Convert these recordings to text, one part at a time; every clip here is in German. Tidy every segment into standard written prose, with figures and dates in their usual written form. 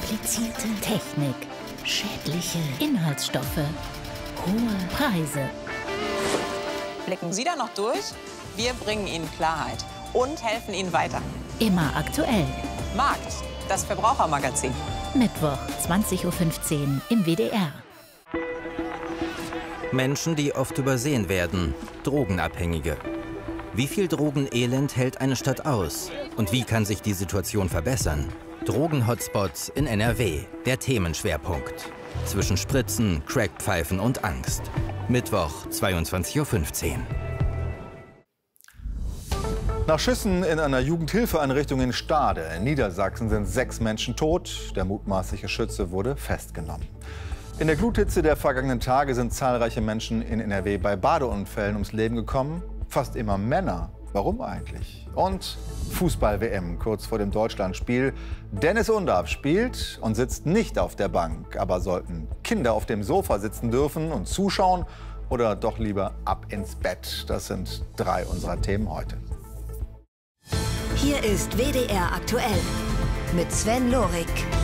Komplizierte Technik, schädliche Inhaltsstoffe, hohe Preise. Blicken Sie da noch durch? Wir bringen Ihnen Klarheit und helfen Ihnen weiter. Immer aktuell. Markt, das Verbrauchermagazin. Mittwoch, 20:15 Uhr im WDR. Menschen, die oft übersehen werden. Drogenabhängige. Wie viel Drogenelend hält eine Stadt aus? Und wie kann sich die Situation verbessern? Drogen-Hotspots in NRW, der Themenschwerpunkt. Zwischen Spritzen, Crackpfeifen und Angst. Mittwoch, 22:15 Uhr. Nach Schüssen in einer Jugendhilfeeinrichtung in Stade in Niedersachsen sind 6 Menschen tot. Der mutmaßliche Schütze wurde festgenommen. In der Gluthitze der vergangenen Tage sind zahlreiche Menschen in NRW bei Badeunfällen ums Leben gekommen. Fast immer Männer. Warum eigentlich? Und Fußball-WM kurz vor dem Deutschlandspiel. Dennis Undaff spielt und sitzt nicht auf der Bank. Aber sollten Kinder auf dem Sofa sitzen dürfen und zuschauen oder doch lieber ab ins Bett? Das sind 3 unserer Themen heute. Hier ist WDR aktuell mit Sven Lorik.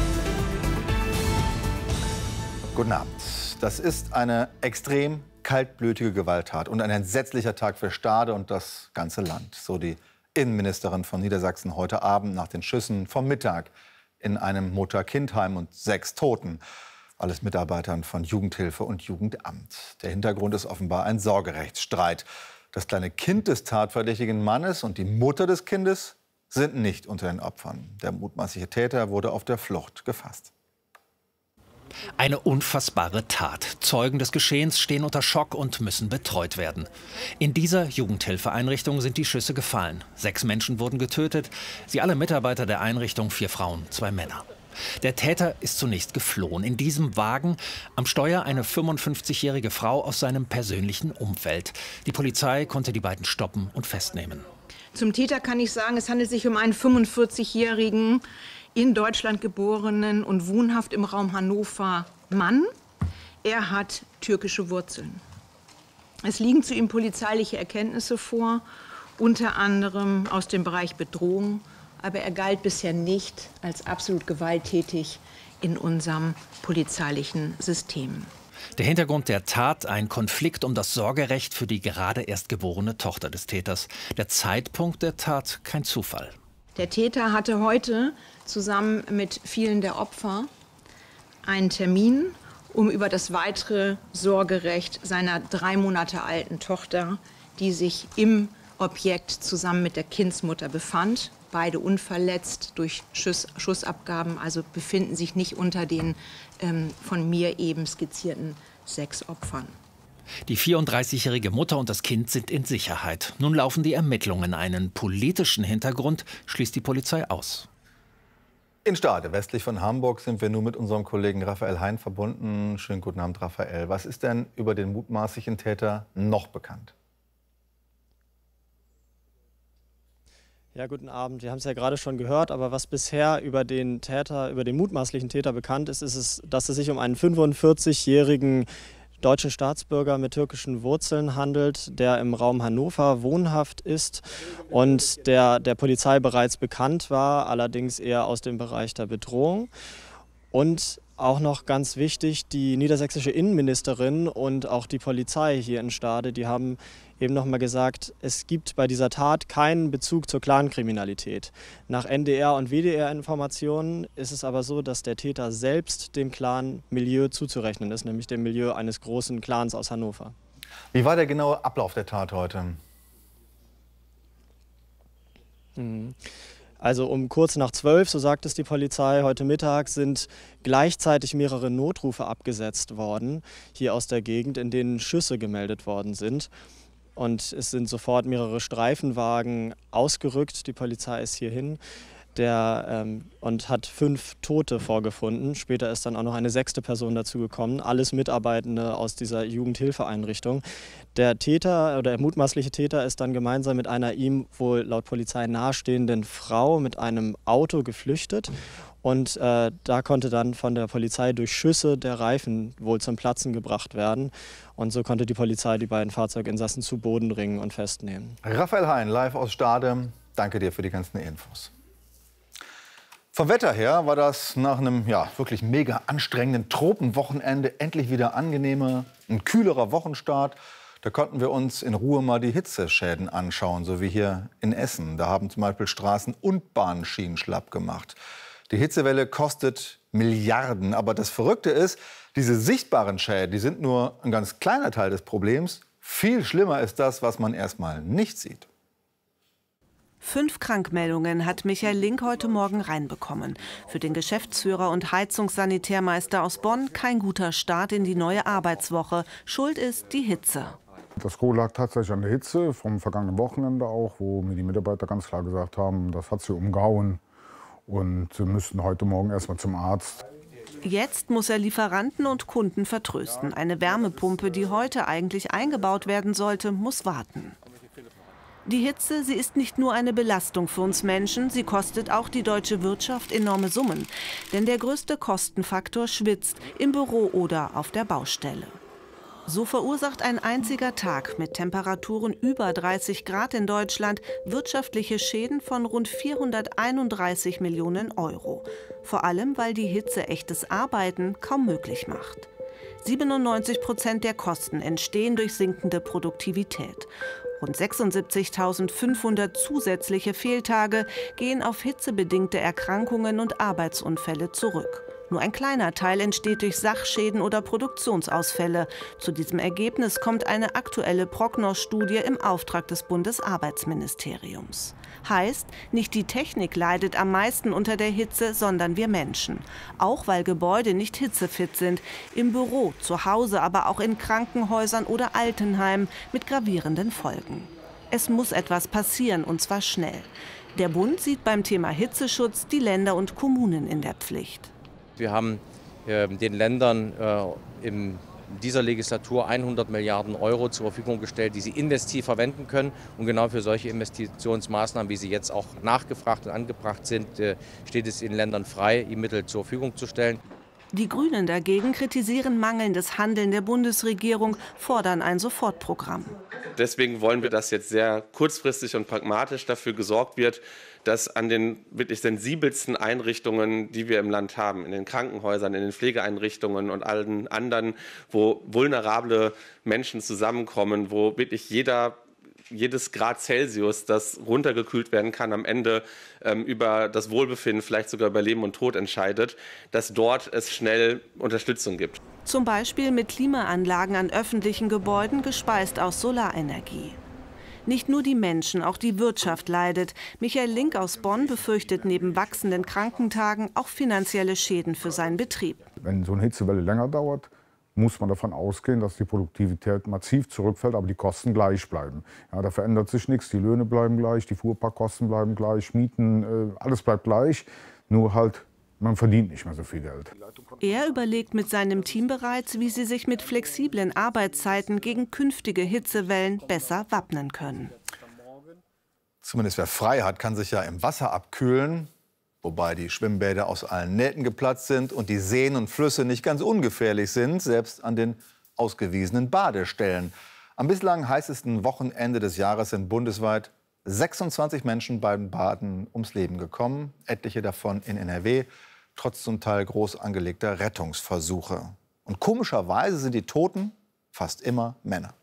Guten Abend. Das ist eine extrem kaltblütige Gewalttat und ein entsetzlicher Tag für Stade und das ganze Land. So die Innenministerin von Niedersachsen heute Abend nach den Schüssen vom Mittag in einem Mutter-Kind-Heim und 6 Toten. Alles Mitarbeitern von Jugendhilfe und Jugendamt. Der Hintergrund ist offenbar ein Sorgerechtsstreit. Das kleine Kind des tatverdächtigen Mannes und die Mutter des Kindes sind nicht unter den Opfern. Der mutmaßliche Täter wurde auf der Flucht gefasst. Eine unfassbare Tat. Zeugen des Geschehens stehen unter Schock und müssen betreut werden. In dieser Jugendhilfeeinrichtung sind die Schüsse gefallen. 6 Menschen wurden getötet. Sie alle Mitarbeiter der Einrichtung, 4 Frauen, 2 Männer. Der Täter ist zunächst geflohen. In diesem Wagen am Steuer eine 55-jährige Frau aus seinem persönlichen Umfeld. Die Polizei konnte die beiden stoppen und festnehmen. Zum Täter kann ich sagen, es handelt sich um einen 45-jährigen, in Deutschland geborenen und wohnhaft im Raum Hannover Mann. Er hat türkische Wurzeln. Es liegen zu ihm polizeiliche Erkenntnisse vor, unter anderem aus dem Bereich Bedrohung. Aber er galt bisher nicht als absolut gewalttätig in unserem polizeilichen System. Der Hintergrund der Tat: ein Konflikt um das Sorgerecht für die gerade erst geborene Tochter des Täters. Der Zeitpunkt der Tat kein Zufall. Der Täter hatte heute zusammen mit vielen der Opfer einen Termin, um über das weitere Sorgerecht seiner 3 Monate alten Tochter, die sich im Objekt zusammen mit der Kindsmutter befand, beide unverletzt durch Schussabgaben, also befinden sich nicht unter den von mir eben skizzierten 6 Opfern. Die 34-jährige Mutter und das Kind sind in Sicherheit. Nun laufen die Ermittlungen. Einen politischen Hintergrund schließt die Polizei aus. In Stade, westlich von Hamburg, sind wir nun mit unserem Kollegen Raphael Hein verbunden. Schönen guten Abend, Raphael. Was ist denn über den mutmaßlichen Täter noch bekannt? Ja, guten Abend. Wir haben es ja gerade schon gehört, aber was bisher über den Täter, über den mutmaßlichen Täter bekannt ist, ist es, dass es sich um einen 45-jährigen deutschen Staatsbürger mit türkischen Wurzeln handelt, der im Raum Hannover wohnhaft ist und der Polizei bereits bekannt war, allerdings eher aus dem Bereich der Bedrohung. Und auch noch ganz wichtig, die niedersächsische Innenministerin und auch die Polizei hier in Stade, die haben eben noch mal gesagt, es gibt bei dieser Tat keinen Bezug zur Clankriminalität. Nach NDR- und WDR-Informationen ist es aber so, dass der Täter selbst dem Clan-Milieu zuzurechnen ist, nämlich dem Milieu eines großen Clans aus Hannover. Wie war der genaue Ablauf der Tat heute? Also um kurz nach 12, so sagt es die Polizei, heute Mittag sind gleichzeitig mehrere Notrufe abgesetzt worden, hier aus der Gegend, in denen Schüsse gemeldet worden sind. Und es sind sofort mehrere Streifenwagen ausgerückt. Die Polizei ist hierhin und hat 5 Tote vorgefunden. Später ist dann auch noch eine 6. Person dazugekommen. Alles Mitarbeitende aus dieser Jugendhilfeeinrichtung. Der Täter oder der mutmaßliche Täter ist dann gemeinsam mit einer ihm wohl laut Polizei nahestehenden Frau mit einem Auto geflüchtet. Und da konnte dann von der Polizei durch Schüsse der Reifen wohl zum Platzen gebracht werden. Und so konnte die Polizei die beiden Fahrzeuginsassen zu Boden bringen und festnehmen. Raphael Hein, live aus Stade. Danke dir für die ganzen Infos. Vom Wetter her war das nach einem wirklich mega anstrengenden Tropenwochenende endlich wieder angenehmer, ein kühlerer Wochenstart. Da konnten wir uns in Ruhe mal die Hitzeschäden anschauen, so wie hier in Essen. Da haben zum Beispiel Straßen und Bahnschienen schlapp gemacht. Die Hitzewelle kostet Milliarden. Aber das Verrückte ist, diese sichtbaren Schäden, die sind nur ein ganz kleiner Teil des Problems. Viel schlimmer ist das, was man erstmal nicht sieht. 5 Krankmeldungen hat Michael Link heute Morgen reinbekommen. Für den Geschäftsführer und Heizungssanitärmeister aus Bonn kein guter Start in die neue Arbeitswoche. Schuld ist die Hitze. Das Gros lag tatsächlich an der Hitze vom vergangenen Wochenende auch, wo mir die Mitarbeiter ganz klar gesagt haben, das hat sie umgehauen und sie müssten heute Morgen erst mal zum Arzt. Jetzt muss er Lieferanten und Kunden vertrösten. Eine Wärmepumpe, die heute eigentlich eingebaut werden sollte, muss warten. Die Hitze, sie ist nicht nur eine Belastung für uns Menschen, sie kostet auch die deutsche Wirtschaft enorme Summen. Denn der größte Kostenfaktor schwitzt, im Büro oder auf der Baustelle. So verursacht ein einziger Tag mit Temperaturen über 30 Grad in Deutschland wirtschaftliche Schäden von rund 431 Millionen Euro. Vor allem, weil die Hitze echtes Arbeiten kaum möglich macht. 97% der Kosten entstehen durch sinkende Produktivität. Rund 76.500 zusätzliche Fehltage gehen auf hitzebedingte Erkrankungen und Arbeitsunfälle zurück. Nur ein kleiner Teil entsteht durch Sachschäden oder Produktionsausfälle. Zu diesem Ergebnis kommt eine aktuelle Prognos-Studie im Auftrag des Bundesarbeitsministeriums. Heißt, nicht die Technik leidet am meisten unter der Hitze, sondern wir Menschen. Auch weil Gebäude nicht hitzefit sind. Im Büro, zu Hause, aber auch in Krankenhäusern oder Altenheimen mit gravierenden Folgen. Es muss etwas passieren, und zwar schnell. Der Bund sieht beim Thema Hitzeschutz die Länder und Kommunen in der Pflicht. Wir haben den Ländern in dieser Legislatur 100 Milliarden Euro zur Verfügung gestellt, die sie investiv verwenden können. Und genau für solche Investitionsmaßnahmen, wie sie jetzt auch nachgefragt und angebracht sind, steht es den Ländern frei, die Mittel zur Verfügung zu stellen. Die Grünen dagegen kritisieren mangelndes Handeln der Bundesregierung, fordern ein Sofortprogramm. Deswegen wollen wir, dass jetzt sehr kurzfristig und pragmatisch dafür gesorgt wird, dass an den wirklich sensibelsten Einrichtungen, die wir im Land haben, in den Krankenhäusern, in den Pflegeeinrichtungen und allen anderen, wo vulnerable Menschen zusammenkommen, wo wirklich jedes Grad Celsius, das runtergekühlt werden kann, am Ende über das Wohlbefinden, vielleicht sogar über Leben und Tod entscheidet, dass dort es schnell Unterstützung gibt. Zum Beispiel mit Klimaanlagen an öffentlichen Gebäuden, gespeist aus Solarenergie. Nicht nur die Menschen, auch die Wirtschaft leidet. Michael Link aus Bonn befürchtet neben wachsenden Krankentagen auch finanzielle Schäden für seinen Betrieb. Wenn so eine Hitzewelle länger dauert, muss man davon ausgehen, dass die Produktivität massiv zurückfällt, aber die Kosten gleich bleiben. Ja, da verändert sich nichts, die Löhne bleiben gleich, die Fuhrparkkosten bleiben gleich, Mieten, alles bleibt gleich, nur halt, man verdient nicht mehr so viel Geld. Er überlegt mit seinem Team bereits, wie sie sich mit flexiblen Arbeitszeiten gegen künftige Hitzewellen besser wappnen können. Zumindest wer frei hat, kann sich ja im Wasser abkühlen. Wobei die Schwimmbäder aus allen Nähten geplatzt sind und die Seen und Flüsse nicht ganz ungefährlich sind, selbst an den ausgewiesenen Badestellen. Am bislang heißesten Wochenende des Jahres sind bundesweit 26 Menschen beim Baden ums Leben gekommen, etliche davon in NRW, trotz zum Teil groß angelegter Rettungsversuche. Und komischerweise sind die Toten fast immer Männer.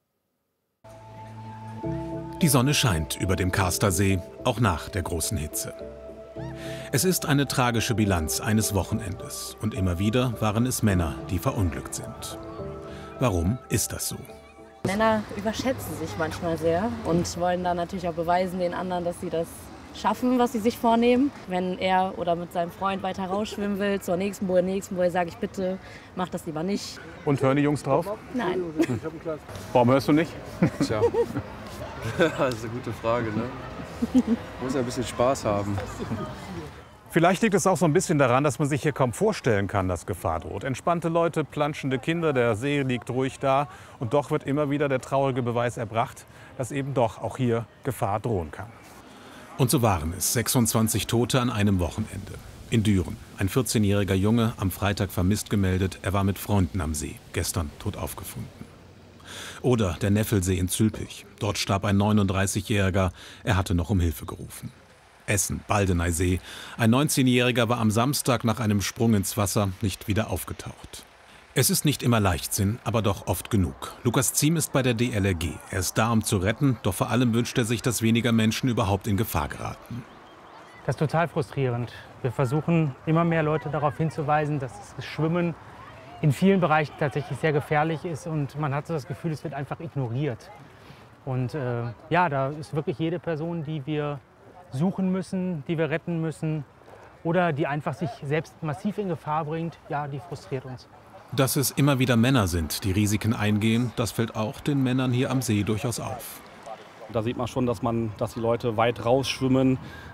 Die Sonne scheint über dem Karstersee, auch nach der großen Hitze. Es ist eine tragische Bilanz eines Wochenendes. Und immer wieder waren es Männer, die verunglückt sind. Warum ist das so? Männer überschätzen sich manchmal sehr und wollen dann natürlich auch beweisen den anderen, dass sie das schaffen, was sie sich vornehmen. Wenn er oder mit seinem Freund weiter rausschwimmen will, zur nächsten Buhe sage ich, bitte mach das lieber nicht. Und hören die Jungs drauf? Nein. Warum hörst du nicht? Tja, das ist eine gute Frage, ne? Muss ja ein bisschen Spaß haben. Vielleicht liegt es auch so ein bisschen daran, dass man sich hier kaum vorstellen kann, dass Gefahr droht. Entspannte Leute, planschende Kinder, der See liegt ruhig da. Und doch wird immer wieder der traurige Beweis erbracht, dass eben doch auch hier Gefahr drohen kann. Und so waren es 26 Tote an einem Wochenende. In Düren, ein 14-jähriger Junge, am Freitag vermisst gemeldet. Er war mit Freunden am See, gestern tot aufgefunden. Oder der Neffelsee in Zülpich. Dort starb ein 39-Jähriger. Er hatte noch um Hilfe gerufen. Essen, Baldeneysee. Ein 19-Jähriger war am Samstag nach einem Sprung ins Wasser nicht wieder aufgetaucht. Es ist nicht immer Leichtsinn, aber doch oft genug. Lukas Ziem ist bei der DLRG. Er ist da, um zu retten, doch vor allem wünscht er sich, dass weniger Menschen überhaupt in Gefahr geraten. Das ist total frustrierend. Wir versuchen immer mehr Leute darauf hinzuweisen, dass das Schwimmen in vielen Bereichen tatsächlich sehr gefährlich ist und man hat so das Gefühl, es wird einfach ignoriert. Und ja, da ist wirklich jede Person, die wir suchen müssen, die wir retten müssen oder die einfach sich selbst massiv in Gefahr bringt, ja, die frustriert uns. Dass es immer wieder Männer sind, die Risiken eingehen, das fällt auch den Männern hier am See durchaus auf. Da sieht man schon, dass die Leute weit rausschwimmen,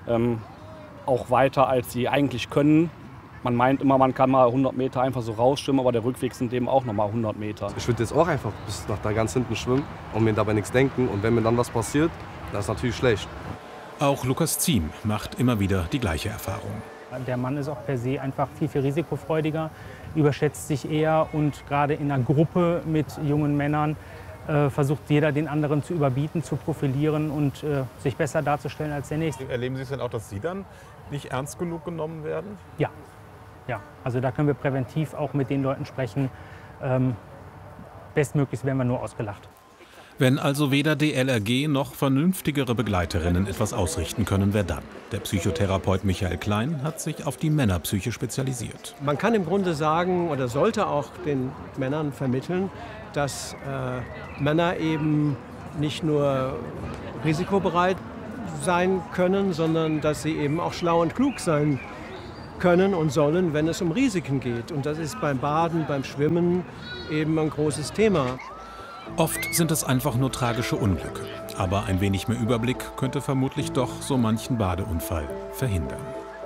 auch weiter als sie eigentlich können. Man meint immer, man kann mal 100 Meter einfach so rausschwimmen, aber der Rückweg sind eben auch noch mal 100 Meter. Ich würde jetzt auch einfach bis nach da ganz hinten schwimmen und mir dabei nichts denken. Und wenn mir dann was passiert, das ist natürlich schlecht. Auch Lukas Ziem macht immer wieder die gleiche Erfahrung. Der Mann ist auch per se einfach viel risikofreudiger, überschätzt sich eher und gerade in einer Gruppe mit jungen Männern versucht jeder den anderen zu überbieten, zu profilieren und sich besser darzustellen als der Nächste. Erleben Sie es denn auch, dass Sie dann nicht ernst genug genommen werden? Ja. Ja, also da können wir präventiv auch mit den Leuten sprechen. Bestmöglichst werden wir nur ausgelacht. Wenn also weder DLRG noch vernünftigere Begleiterinnen etwas ausrichten können, wer dann? Der Psychotherapeut Michael Klein hat sich auf die Männerpsyche spezialisiert. Man kann im Grunde sagen oder sollte auch den Männern vermitteln, dass Männer eben nicht nur risikobereit sein können, sondern dass sie eben auch schlau und klug sein können und sollen, wenn es um Risiken geht. Und das ist beim Baden, beim Schwimmen eben ein großes Thema. Oft sind es einfach nur tragische Unglücke. Aber ein wenig mehr Überblick könnte vermutlich doch so manchen Badeunfall verhindern.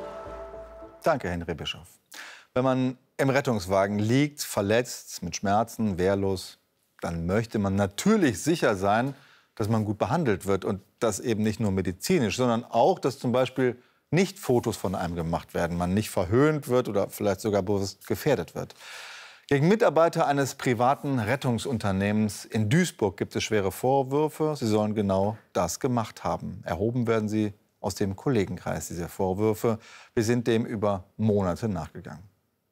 Danke, Henry Bischof. Wenn man im Rettungswagen liegt, verletzt, mit Schmerzen, wehrlos, dann möchte man natürlich sicher sein, dass man gut behandelt wird. Und das eben nicht nur medizinisch, sondern auch, dass zum Beispiel nicht Fotos von einem gemacht werden, man nicht verhöhnt wird oder vielleicht sogar bewusst gefährdet wird. Gegen Mitarbeiter eines privaten Rettungsunternehmens in Duisburg gibt es schwere Vorwürfe. Sie sollen genau das gemacht haben. Erhoben werden sie aus dem Kollegenkreis, diese Vorwürfe. Wir sind dem über Monate nachgegangen.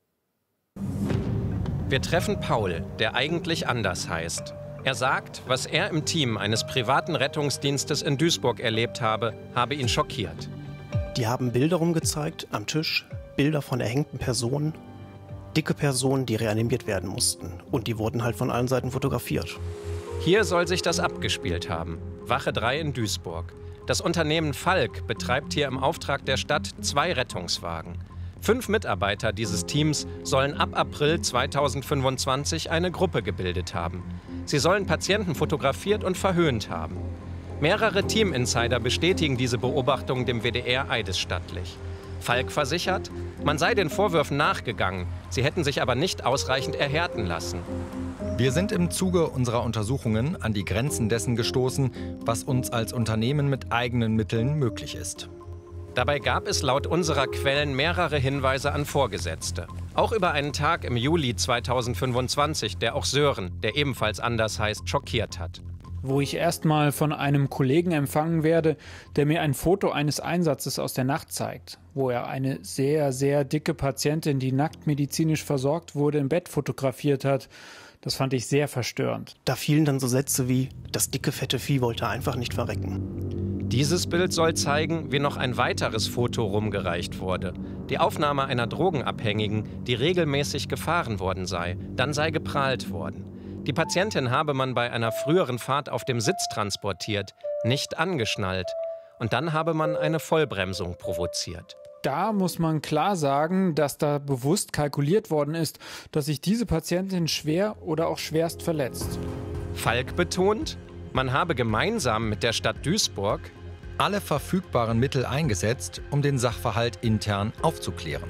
Wir treffen Paul, der eigentlich anders heißt. Er sagt, was er im Team eines privaten Rettungsdienstes in Duisburg erlebt habe ihn schockiert. Die haben Bilder rumgezeigt am Tisch, Bilder von erhängten Personen, dicke Personen, die reanimiert werden mussten. Und die wurden halt von allen Seiten fotografiert. Hier soll sich das abgespielt haben. Wache 3 in Duisburg. Das Unternehmen Falk betreibt hier im Auftrag der Stadt 2 Rettungswagen. 5 Mitarbeiter dieses Teams sollen ab April 2025 eine Gruppe gebildet haben. Sie sollen Patienten fotografiert und verhöhnt haben. Mehrere Team-Insider bestätigen diese Beobachtung dem WDR eidesstattlich. Falk versichert, man sei den Vorwürfen nachgegangen, sie hätten sich aber nicht ausreichend erhärten lassen. Wir sind im Zuge unserer Untersuchungen an die Grenzen dessen gestoßen, was uns als Unternehmen mit eigenen Mitteln möglich ist. Dabei gab es laut unserer Quellen mehrere Hinweise an Vorgesetzte. Auch über einen Tag im Juli 2025, der auch Sören, der ebenfalls anders heißt, schockiert hat. Wo ich erstmal von einem Kollegen empfangen werde, der mir ein Foto eines Einsatzes aus der Nacht zeigt, wo er eine sehr, sehr dicke Patientin, die nackt medizinisch versorgt wurde, im Bett fotografiert hat. Das fand ich sehr verstörend. Da fielen dann so Sätze wie, das dicke, fette Vieh wollte einfach nicht verrecken. Dieses Bild soll zeigen, wie noch ein weiteres Foto rumgereicht wurde. Die Aufnahme einer Drogenabhängigen, die regelmäßig gefahren worden sei. Dann sei geprahlt worden. Die Patientin habe man bei einer früheren Fahrt auf dem Sitz transportiert, nicht angeschnallt. Und dann habe man eine Vollbremsung provoziert. Da muss man klar sagen, dass da bewusst kalkuliert worden ist, dass sich diese Patientin schwer oder auch schwerst verletzt. Falk betont, man habe gemeinsam mit der Stadt Duisburg alle verfügbaren Mittel eingesetzt, um den Sachverhalt intern aufzuklären.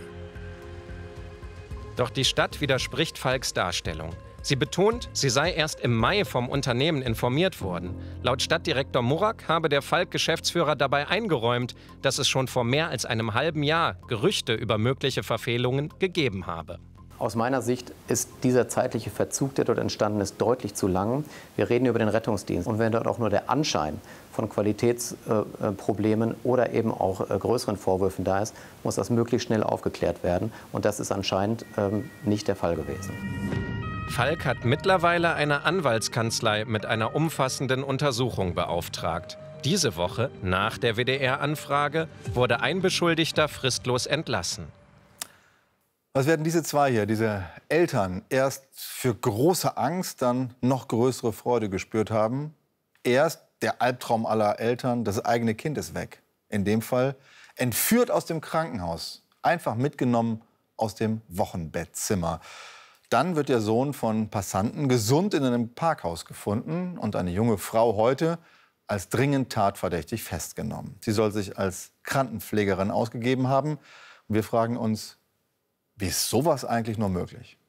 Doch die Stadt widerspricht Falks Darstellung. Sie betont, sie sei erst im Mai vom Unternehmen informiert worden. Laut Stadtdirektor Murak habe der Falk-Geschäftsführer dabei eingeräumt, dass es schon vor mehr als einem halben Jahr Gerüchte über mögliche Verfehlungen gegeben habe. Aus meiner Sicht ist dieser zeitliche Verzug, der dort entstanden ist, deutlich zu lang. Wir reden über den Rettungsdienst. Und wenn dort auch nur der Anschein von Qualitätsproblemen oder eben auch größeren Vorwürfen da ist, muss das möglichst schnell aufgeklärt werden. Und das ist anscheinend nicht der Fall gewesen. Falk hat mittlerweile eine Anwaltskanzlei mit einer umfassenden Untersuchung beauftragt. Diese Woche, nach der WDR-Anfrage, wurde ein Beschuldigter fristlos entlassen. Was werden diese zwei hier, diese Eltern, erst für große Angst, dann noch größere Freude gespürt haben? Erst der Albtraum aller Eltern, das eigene Kind ist weg. In dem Fall entführt aus dem Krankenhaus, einfach mitgenommen aus dem Wochenbettzimmer. Dann wird der Sohn von Passanten gesund in einem Parkhaus gefunden und eine junge Frau heute als dringend tatverdächtig festgenommen. Sie soll sich als Krankenpflegerin ausgegeben haben. Und wir fragen uns, wie ist sowas eigentlich nur möglich?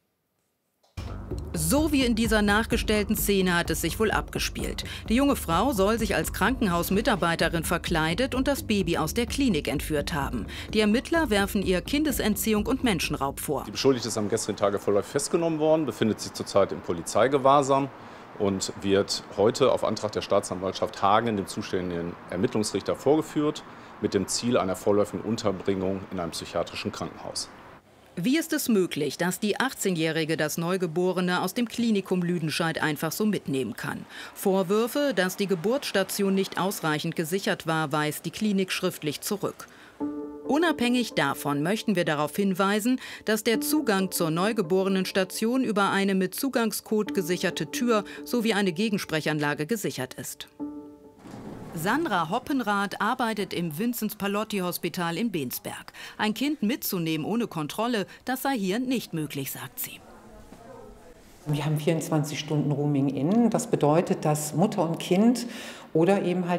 So wie in dieser nachgestellten Szene hat es sich wohl abgespielt. Die junge Frau soll sich als Krankenhausmitarbeiterin verkleidet und das Baby aus der Klinik entführt haben. Die Ermittler werfen ihr Kindesentziehung und Menschenraub vor. Die Beschuldigte ist am gestrigen Tage vorläufig festgenommen worden, befindet sich zurzeit im Polizeigewahrsam und wird heute auf Antrag der Staatsanwaltschaft Hagen, dem zuständigen Ermittlungsrichter, vorgeführt, mit dem Ziel einer vorläufigen Unterbringung in einem psychiatrischen Krankenhaus. Wie ist es möglich, dass die 18-Jährige das Neugeborene aus dem Klinikum Lüdenscheid einfach so mitnehmen kann? Vorwürfe, dass die Geburtsstation nicht ausreichend gesichert war, weist die Klinik schriftlich zurück. Unabhängig davon möchten wir darauf hinweisen, dass der Zugang zur Neugeborenenstation über eine mit Zugangscode gesicherte Tür sowie eine Gegensprechanlage gesichert ist. Sandra Hoppenrath arbeitet im Vinzenz-Pallotti-Hospital in Bensberg. Ein Kind mitzunehmen ohne Kontrolle, das sei hier nicht möglich, sagt sie. Wir haben 24 Stunden Rooming in. Das bedeutet, dass Mutter und Kind oder eben halt